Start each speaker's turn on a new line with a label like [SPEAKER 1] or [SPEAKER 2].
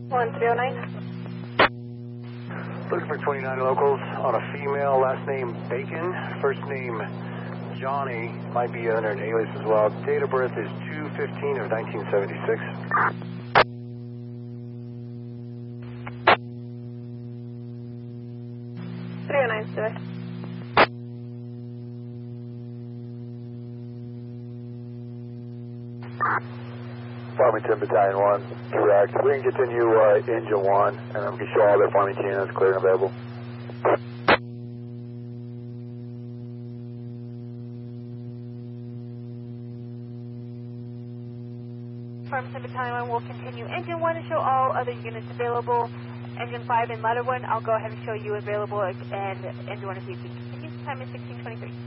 [SPEAKER 1] 1309.
[SPEAKER 2] Looking for 29 locals on a female, last name Bacon, first name Johnny, might be under an alias as well. Date of birth is 2/15 of 1976.
[SPEAKER 1] Sir.
[SPEAKER 3] Farmington Battalion 1, direct. We can continue engine 1, and then we can show all their farming cannons clear and available.
[SPEAKER 4] Farmington Battalion 1 will continue engine 1 and show all other units available. Engine 5 and ladder 1, I'll go ahead and show you available, and engine 1 if you can continue. Time is 16:23.